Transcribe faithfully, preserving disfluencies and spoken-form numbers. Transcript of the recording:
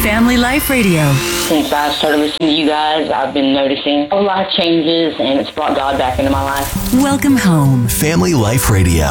Family Life Radio. Since I started listening to you guys, I've been noticing a lot of changes, and it's brought God back into my life. Welcome home. Family Life Radio.